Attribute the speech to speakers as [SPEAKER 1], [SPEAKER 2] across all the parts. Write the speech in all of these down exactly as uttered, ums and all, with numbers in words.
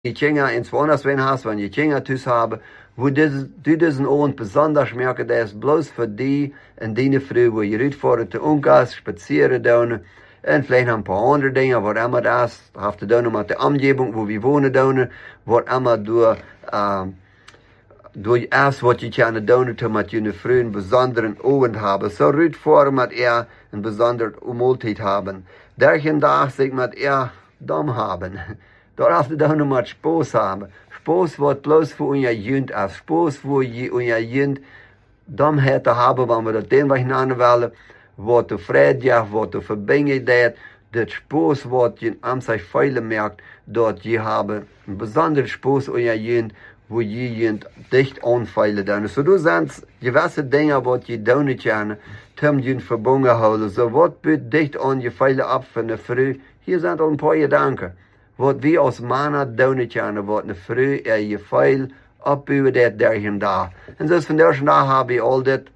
[SPEAKER 1] die Kinder ins woanders wenn hast, wenn die Kinder thuis haben, wo du diesen Abend besonders merken, dat is bloß für die en die Frau, wo je uitvoert te onkas, spazieren doen, en vielleicht nog een paar andere dingen, wat immer dat is, heeft te doen met de omgeving, wo we wonen doen, wat immer door, uh, door alles wat je kan doen, met je Frau een besondere Abend hebben. Zo uitvoeren met er een besondere maaltijd hebben. Dergelijke dag zich met er dom hebben. Daar heeft je doen met Spaß hebben. Spaß wat bloß voor je jeugd is. Spaß voor je je jeugd domheid te hebben, wanneer we dat den weg naar willen, wat de vrede, wat de verbinding deed, dat Spaß wat je aan zich veilig merkt, dat je hebben een bijzonder Spaß in je jeugd, wo je jeugd dicht aanveilen doen. Zo dus zijn diverse dingen wat je doen kan, om je verbonden houden. Zo wat biedt dicht aan je veilig af van de vrouw. Hier zijn al een paar gedanken. Wat we als mannen doen kunnen, wat een vrouw er je veil opbouwen dat dergelijke dag. En dus van deze dag heb je al dit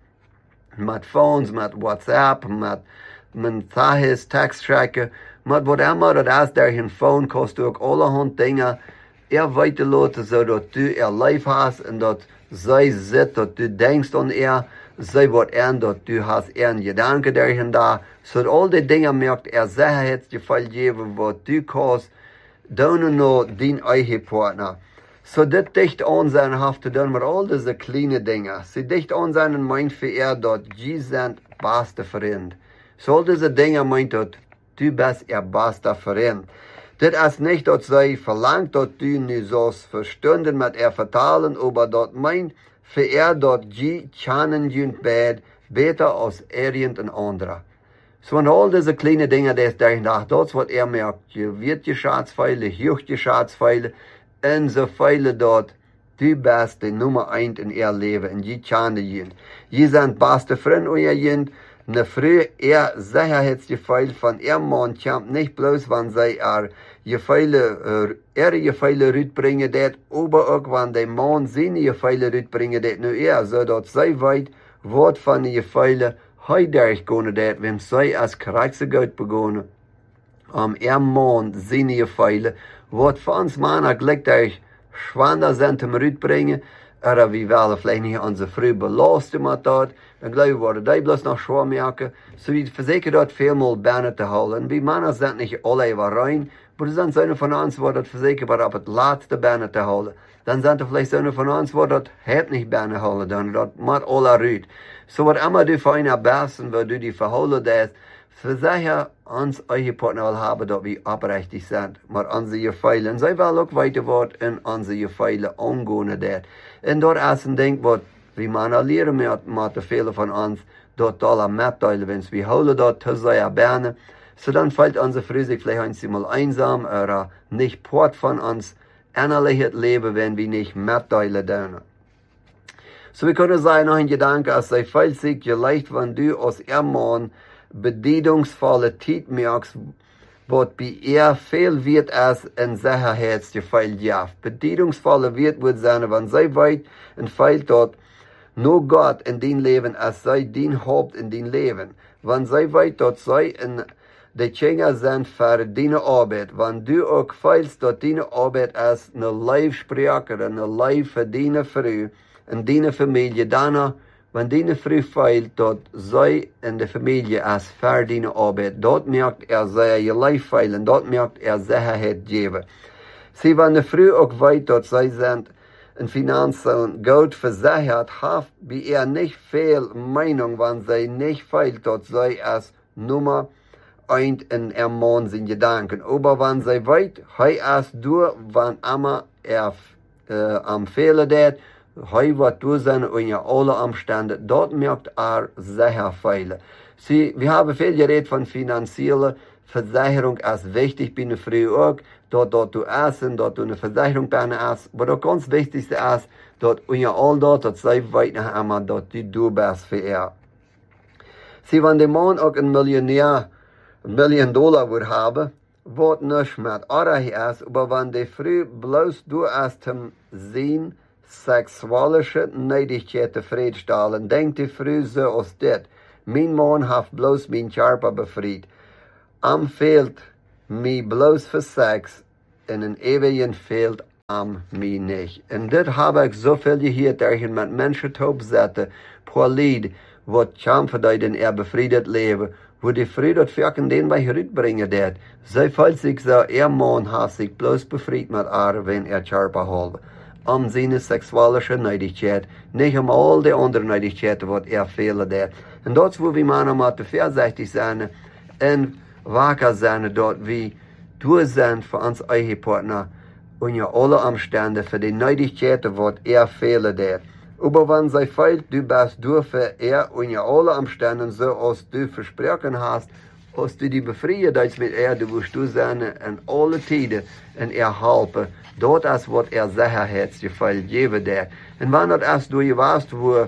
[SPEAKER 1] met phones, met WhatsApp, met mensajes, teksttracken, met wat immer dat is, dergelijke phone kost ook allerhand dingen er weiter te laten, zodat du er lief hast en dat zij zit, dat du denkst aan er, zij wordt er, dat du hast er een gedanke dergelijke dag, zodat al die dingen merkt er zekerheidsgevoel geven, wat du kost, doen naar die eigen partner. Zo dit dicht aan zijn heeft te doen met al deze kleine dingen. Ze dicht aan zijn en meint voor er dat je zijn beste vriend. Zo al deze dingen meint dat du best er beste vriend. Dit is niet dat zij verlangt dat du nu zoals verstunden met er vertalen, maar dat meint voor er dat je kennen je bed beter als ergens een andere. So en al deze kleine dingen, dat is dag, dat is wat er merkt. Je weet je schaatsveilen, huurt je schaatsveilen, en ze veilen dat du best de nummer één in er leven, en je kan je. Je zijn beste vriend in je jent, ne vrouw er zekerheidsgevoel van er man kamp, niet bloos wanneer zij er je veilen, er je veilen uitbrengen dat, maar ook wanneer de man zijn je veilen uitbrengen dat nu er, zodat zij weet wat van je veilen hij derg kunnen dat, wem zij als krijgsgeut begonnen, om er man zijn je veilen, wat van ons mannen gelijk schwander zijn te uitbrengen, er we willen vielleicht niet onze vrouw belasten met dat, dan geloof ik worden die bloos nog schwaar merken, zo we verzekeren dat veelmaal binnen te houden. We mannen zijn niet alle even rein, maar er zijn zo'n van ons wordt het verzekerd op het laatste binnen te houden. Dan zijn er vielleicht zo'n van ons wordt dat het niet binnen houden, dan dat moet alle uit. Zo wat immer du voor een best en wat du die verhouden dat, verzeker ons eigen partner wil hebben dat we oprechtig zijn, maar onze je veilen. En zij wil ook weten wat in onze je veilen omgaan dat. En dat is een ding wat we mannen leren met, met de velen van ons, dat alle metteilen wens. We houden dat te zeer binnen. So dan fällt onze vrouw zich vielleicht einmal einsam, oder nicht part von uns innerlich het leven, wenn wir nicht mitteilen dürfen. So wir können sagen, noch ein Gedanke, als sei fällt sich vielleicht, wenn du als Ehemann bedeutungsvolle Zeit merkst, was bei ihr viel wird als ein Sicherheitsgefühl gibt. Bedeutungsvolle wird wird sein, wenn sie weiß und fällt dort, nur Gott in dein Leben, als sei dein Haupt in dein Leben. Wenn sie weiß, dass sie in de Kinder zijn voor die arbeid. Want du ook feilst dat die arbeid is een lijfspreker en een lijf voor die vrouw en die familie. Daarna, wanneer die vrouw feilt dat zij in de familie is voor die arbeid. Dat merkt er zij je lijf feilen. Dat merkt er zekerheid geven. Zie, wanneer de vrouw ook weet dat zij zijn in financiën goed verzekerd heeft, bij er niet veel meening, want zij niet feilt dat zij is nummer eind in er man zijn gedanken. Aber wann zij weet, hij is door, wann immer er uh, am Fehler deed, hij wordt door zijn in je alle omstanden, dat merkt er zeker veilig. Zie, we hebben veel geredet van financiële verzekering is wichtig bij een vrouw ook, dat dat du essen, dat du een verzekering bijna is, maar het ganz wichtigste is, dat in je al dat, dat zij weet nog immer, dat du door bent voor er. Zie, wanneer de man ook een miljonair een miljoen dollar wil hebben, wat niet met aardig is, maar wanneer de vrouw bloos door is te zien, seksuele neidigheid tevredenstellen, denkt de vrouw zoals dit, mijn man heeft bloos mijn körper bevrijd, am fehlt mij bloos voor seks, en een eeuwig fehlt am mij niet. En dit heb ik zoveel gehoord tegen met mensen te opzetten, per lied, wat chamverduid in er bevrijd leven, wo die vrede dat verken den wij uitbrengen deed. Zij voelt zich zo, er man heeft zich bloos bevrijd met haar, wenn er charpa halve. Om zijn seksuele neidigheid, niet om al de andere neidigheden wat er vele deed. En dat is waar we mannen moeten voorzichtig zijn en wakker zijn, dat we door zijn voor ons eigen partner, onder alle omstandigheden, voor de neidigheden wat er vele deed. Aber wenn zij feilt, du bist du für er onder alle omstandigheden, zoals du versprochen hast, als du die bevrijdheid met er, du wirst du zijn in alle tijden en er helpen. Dat is wat er zeggen heeft, je feilt geven deed. En wanneer dat is door je was, wo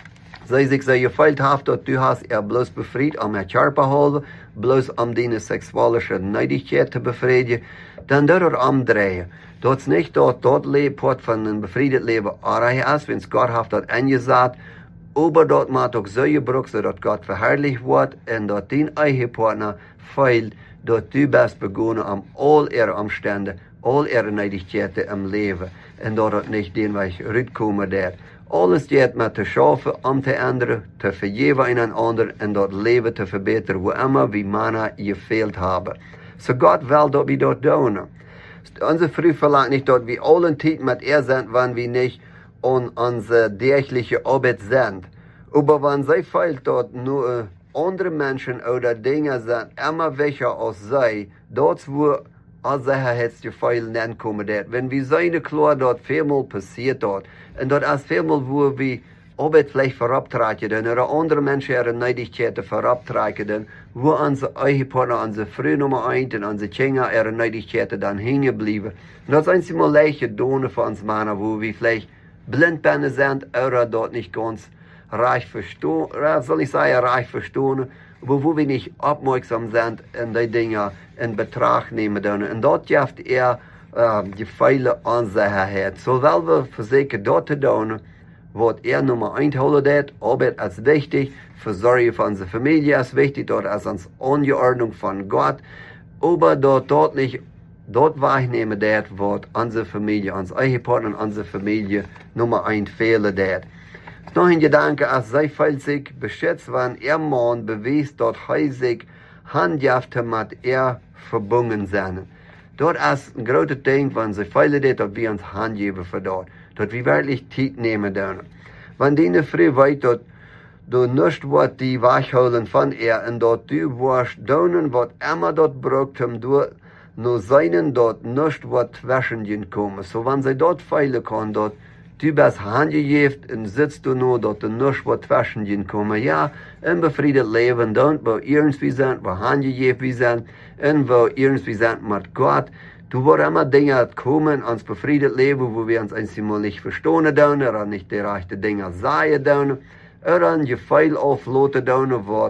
[SPEAKER 1] zij zich zo gefeilt heeft, dat du hast er bloos bevrijd om er charpa halve, bloos om die seksuele neidigheid te bevrijden, dan dat er omdraaien. Dat is niet dat dat leefpad van een bevrijd leven aardig is, wens God heeft dat ingezet, maar dat moet ook zo gebruikt, zodat God verherrlicht wordt en dat die eigen partner feilt, dat du best begonnen om al ihre omstandigheden, al ihre neidigheden im leven en dat het niet den weg uitkomen deed. Alles deed met te schaffen om te änderen, te vergeven in een ander en dat leven te verbeteren, hoe immer wie mannen gefehlt hebben. So God wil dat we dat doen. Onze Früh verlangt nicht, dass wir allen Zeit mit er sind, wenn wir nicht an unsere tägliche Arbeit sind. Aber wenn sie fehlt, dass nur andere Menschen oder Dinge sind immer welcher als sie, dort wo als sie jetzt die Fehl nennen kommen. Wenn wir seine klar, dass vielmal passiert dort, und dort ist vielmal, wo wir Arbeit vielleicht verabtreten, oder andere Menschen ihre Neidigkeiten verabtreten, wo unsere eigen Partner, unsere Früh Nummer eins und unsere Kinder ihre Neidigkeiten dann hängen bleiben. Und das ist einmal leichte Donen für uns Männer, wo wir vielleicht blindbeine sind, oder dort nicht ganz reich verstehen, oder soll ich sagen, reich verstehen, aber wo wir nicht aufmerksam sind und die Dinge in Betracht nehmen können. Und dort jaft er äh, die Feile an sich hat. So weil wir versuchen, dort zu tun, wat er Nummer eins holen deed, Arbeit ist wichtig, Versorgung von unserer Familie ist wichtig, dort ist uns Angeordnung von Gott, aber dort, dort nicht, dort wahrnehmen deed, was unsere Familie, unsere eigene Partner, unsere Familie Nummer eins fehlen deed. Noch ein Gedanke, als sei viel sich beschätzt, wenn er Mann beweist, dass er sich handjafte mit er verbunden sind. Dort ist ein großes Ding, wenn sie viele deed, dass wir uns handgeben für dort. Dat we werkelijk tijd nemen doen. Want die vrij weet dat du nicht wat die wegholen van er en dat du wirst doen wat immer dat braucht hem door no seinen dat nicht wat zwischen komen. So wenn sie dort feilen kann, dat du bist handgejeft en sitzt du nur, dat du nicht wat zwischen komen. Ja, een bevrijd leven dan, wo irgendwie sind, wo handgejeft we zijn en wo irgendwie sind mit Gott. Du wirst immer Dinge kommen, ans befriedet Leben, wo wir uns einmal nicht verstehen können, oder nicht die rechten Dinge sagen können, oder ein Gefühl aufladen können, was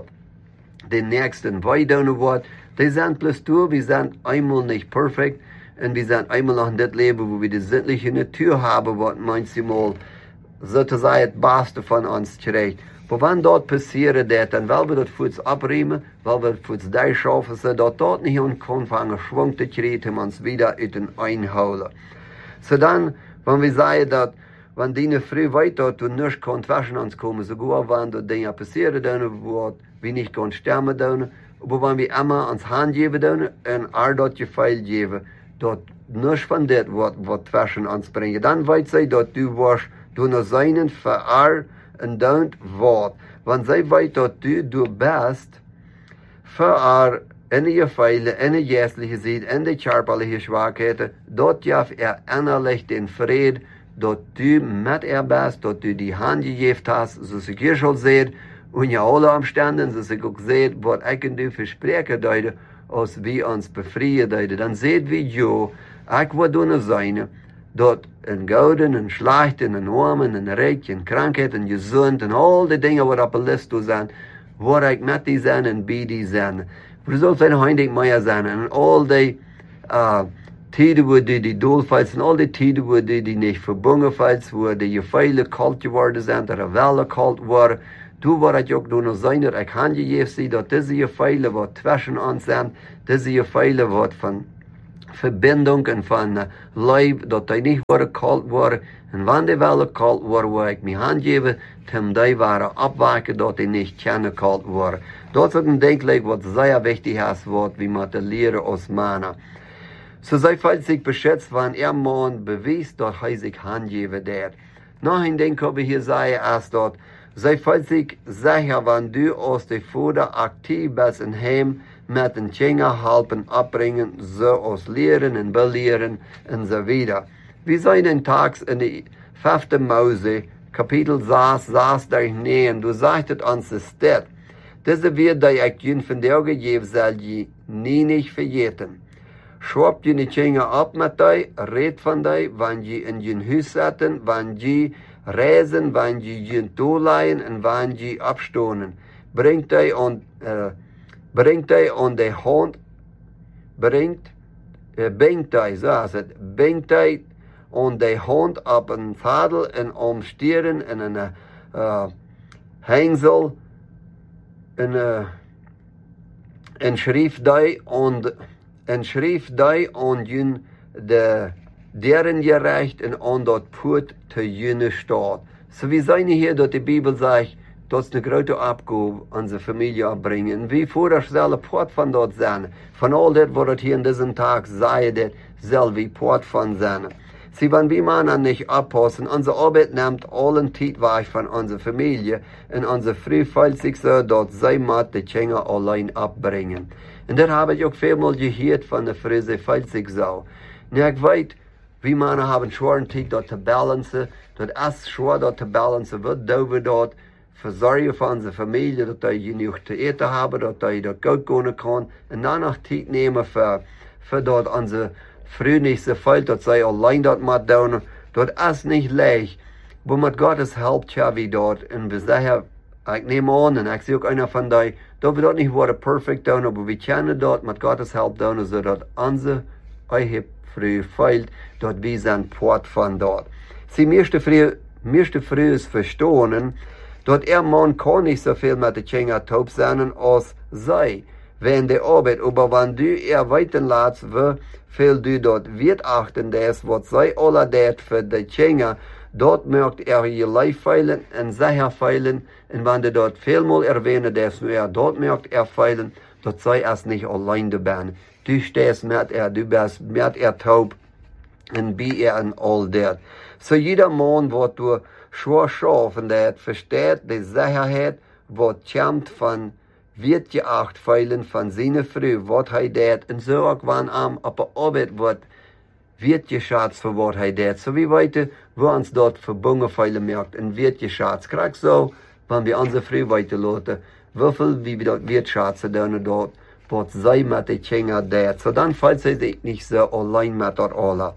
[SPEAKER 1] den nächsten Weg tun wird. Die sind bloß du, wir sind einmal nicht perfekt, und wir sind einmal noch in das Leben, wo wir die sittliche Natur haben, was manchmal sozusagen das Beste von uns kriegt. Aber wenn dort passiert, dann wollen wir das für uns abräumen, weil wir für uns da schaffen, so dass dort nicht anfangen, Schwung zu kriegen, um uns wieder in den einholen. So dann, wenn wir sagen, dass, wenn die früh weiter, du nicht kannst zwischen uns kommen, sogar wenn dort Dinge passieren, dann wird wir nicht können sterben, dann, aber wenn wir immer uns Hand geben, dann, und all dort Gefeil geben, dort nicht von dem wird, wird zwischen uns bringen, dann weiß sie, dass du wirst, du noch seinen für all, en don't wat. Want zij weet dat du, du best voor haar in je feile, in je geestelijke ziet, in de körperliche zwakheden, dat jaf er innerlich den vrede, dat du met er best, dat du die hand gegeven hast, zoals ik hier schon sehe, und ja alle omstanden, zoals ik ook sehe, wat ik en du verspreken deiden, als we ons bevrijen deiden, dan seht wie jo, ik wil doen zijn, dat een gouden, een slecht, een armen, een rijk, een krankheid, een gezond, en al die dingen wat op de list zijn, waar ik met die zijn en bij die zijn. We zullen zijn heindig meer zijn, en al die uh, tijden waar die, die doelvalt, en al die tijden waar die, die niet verbonden valt, waar die gefeile kalt geworden zijn, dat er wel kalt worden, toen waar ik ook doen zijn, dat ik handje geef zie, dat deze gefeile wat tussen ons zijn, deze gefeile wat van verbindung en van uh, leib, dat hij niet worden kalt worden. En wanneer wel kalt worden, wil ik mijn hand geven, om die waren opwaken, dat hij niet kunnen kalt worden. Dat is ook een denkelijk wat zeer wichtig is, wat we moeten leren als mannen. Zo zij voelt zich beschützt, wanneer er man bewijst dat hij zich handgeven deed. Nog een ding kan we hier zeggen, is dat zij voelt zich zeker, wanneer du als de vader actief bent in hem, met een kinderen helpen opbrengen, zoals leren en beleren enzovoort. We zijn in tags in de vijfde Mose, kapitel zes, zes durch negen, du zegt het ons de stad. Deze weer die ik jullie vandaag gegeven zal je niet vergeten. Schwab je kinderen op met die, red van die, wanneer je in je huis zetten, wanneer je reizen, wanneer je je toeleien en wanneer je opstonen. Brengt die on... Uh, Brengt hij aan de hand, brengt, uh, brengt hij, zo is het, brengt hij aan de hand op een zadel en omstieren en een uh, hengsel en, uh, en schreef hij aan en schreef hij aan jun de deren gerecht en aan dat poort te june staat. Zo we zijn hier dat de Bijbel zegt, dat is een grote opgave onze familie opbrengen. En wie voor zelf poort van dat zijn. Van al dat wat het hier in deze dag zei, dat zelf wie poort van zijn. Zie, wanneer we mannen niet oppassen, onze arbeid neemt al een tijd weg van onze familie. En onze vrouw voelt zich zo dat zij moet de kinderen alleen opbrengen. En dat heb ik ook veelmaal gehoord van de vrouw, zij voelt zich zo. Nu, ik weet, we mannen hebben schwere tijd dat te balancen. Dat is schwer dat te balancen. Wat doen we dat? Verzorgen van onze familie, dat hij genoeg te eten hebben, dat hij dat goed kunnen kan. En dan nog tijd nemen voor, voor dat onze vrouw niet zo voelt, dat zij alleen dat moet doen. Dat is niet leicht. Maar met Gottes hulp hebben we dat. En we zeggen, ik neem aan, en ik zie ook een van die, dat we dat niet worden perfect doen, maar we kunnen dat met Gottes hulp doen, zodat onze eigen vrouw voelt, dat we zijn poort van dat. Zie, meeste vrouw, meeste vrouwen verstaan, dat er man kan niet zoveel met de kinderen taub zijn als zij. Wenn de arbeid, aber wanneer du er weten laat, veel du dat weet achten, dat wat zij alle deed voor de kinderen, dat maakt er je lijf veilen en zij veilen. En wanneer dat veelmaal erwähnen, dat nu er dat maakt er veilen, dat zij als niet alleen de ben. Du steest met er, du bent met er taub en bij er en al dat. Zo so jeder man wat du schwer schaffen, dat versteht de zekerheid wat komt van wird geacht veilen van zijn vrouw, wat hij deed. En zo ook wanneer aan op de arbeid wordt, wird geschätzt voor wat hij deed. Zo wie weten, we ons dat verbonden veilen merkt en wird geschätzt. Krijg zo, wanneer we onze vrouw weten laten, hoeveel wie we dat wird schätzen doen, dat wat zij met de kinderen deed. Zo dan voelt zij zich niet zo alleen met dat alle.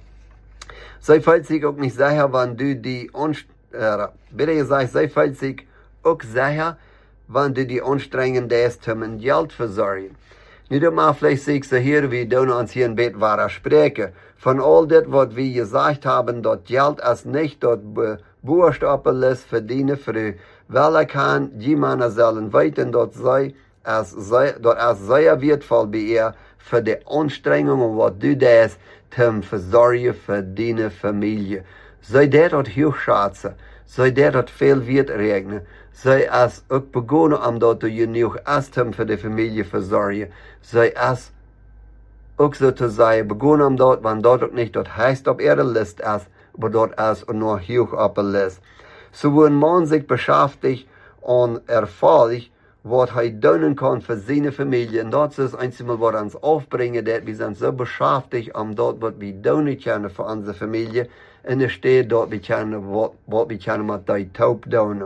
[SPEAKER 1] Zij voelt zich ook niet zeker, wanneer du die ons Uh, bitte gesagt, zij voelt zich ook zeker, wanneer du die anstrengend ist, um ein Geld verzorgen. Nu dat maar vielleicht sich so hier, wir doen uns hier ein bisschen weiter sprechen. Von all das, was wir gesagt haben, dat Geld ist nicht dat Buchstaben ist für die Frau. Weil er kann, die Männer sollen weten, dat zij, als zij, dat es sehr wertvoll bei ihr für die Anstrengungen, was du das, zum Verzorgen für die Familie. Zij deed dat heel schätzen. Zij deed dat veel wert regnen. Zij is ook begonnen omdat je genoeg is om voor de familie verzorgen. Zij is ook zo te zeggen begonnen omdat, want dat ook niet dat heist op ihre list is, maar dat is nog hoog op de list. Zo wo een man zich beschäftigt en ervaart wat hij doen kan voor zijn familie. En dat is eenmaal wat ons afbrengen, dat we zijn zo beschäftigt om dat wat we doen kunnen voor onze familie. En er staat dat we kunnen wat, wat we kunnen met die taub doen.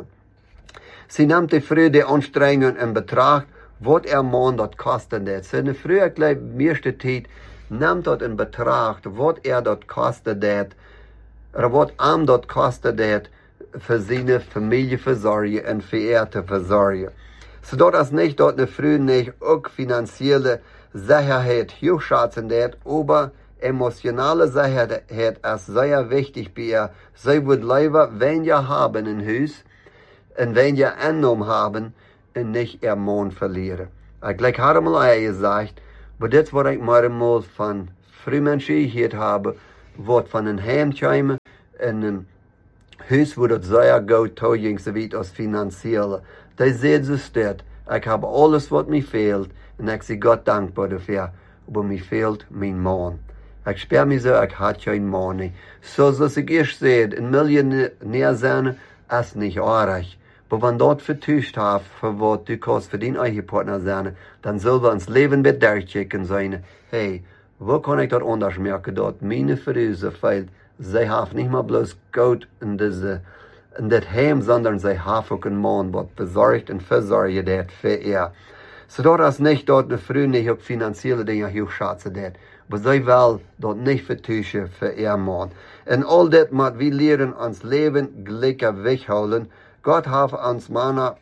[SPEAKER 1] Ze neemt de vrouw de anstrengingen in betracht, wat er man dat kosten deed. Ze de vrouw, ik geloof, meeste tijd neemt dat in betracht, wat er dat kosten deed, of wat hem dat kosten deed, voor zijn familie verzorgen en voor er te verzorgen. Zodat es niet dat de vrouw niet ook financiële zekerheid heel schätzen deed, aber emotionale Sicherheit ist sehr wichtig bei ihr. Sie wird lieber weniger haben in Haus und weniger Einnahmen haben und nicht ihr Mann verlieren. Ich gleich habe mal gesagt, aber das, was ich mal von Frühmenschen hier hebben, wat van een heimtje en een huis waar dat zeer goed toeging, zoiets als financiële. Die zegt zo steeds, ik heb alles wat mij veelt en ik zie God dankbaar daarvoor, maar mij veelt mijn man. Ik speer me zo, ik had geen man niet. Zoals ik eerst zei, een miljonair zijn is niet aardig. Maar wanneer dat vertuigd heeft voor wat du kost voor die eigen partner zijn, dan zullen we ons leven bedenken zijn. Hey, hoe kan ik dat anders merken dat mijn vrouw zo veel, zij heeft niet maar bloos goud in, deze, in dit heim, sondern zij heeft ook een man wat bezorgt en verzorgt dat voor ihr. Zodat als niet dat een vrouw niet ook financiële dingen heel schatzen dat. Maar zij wel dat niet vertuigen voor ihr man. En al dit moet we leren ons leven gelijker weghouden. God heeft ons mannen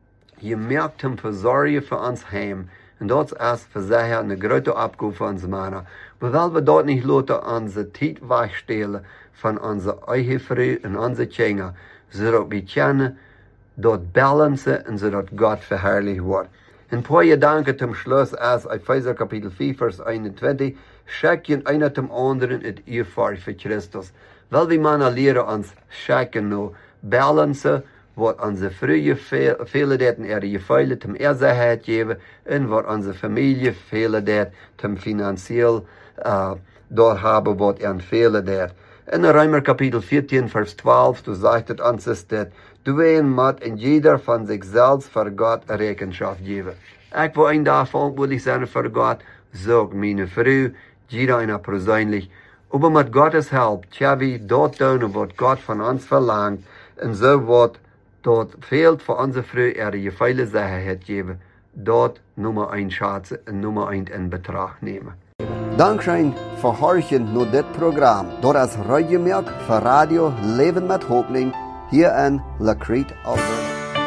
[SPEAKER 1] gemerkt hem verzorgen voor ons heim. En dat is voor zij een grote opgave voor ons mannen. Maar willen we dat niet laten onze tijd wegstelen van onze eigen vrouw en onze kinderen. Zodat we kennen dat balance en zodat God verherrlicht wordt. Een paar gedanken zum Schluss is Epheser kapitel vier vers eenentwintig. Schakken einer zum anderen het eeuwvaart voor Christus. Wel we mannen leren ons schakken nu balance wat onze vrouwen vele daten er je veilig zum eerzaamheid geven en wat onze familie vele dat zum financieel uh, door hebben wat er vele dat. En in Römer kapitel veertien vers twaalf, toen zegt het ons is dat Duwen moet en jeder van zichzelf voor God rekenschap geven. Ik wil een dag verantwoordelijk zijn voor God, zo mijn vrouw, jeder einer persoonlijk. Maar met Gottes hulp, tja we dat doen wat God van ons verlangt. En zo wat dat veel voor onze vrouw er je vele zekerheid geven. Dat nummer een schaatsen en nummer een in betracht nemen.
[SPEAKER 2] Dankzij voor horchen naar dit programma. Door als radiomerk voor Radio Leven met Hoopning hier in La Crete, Alberta.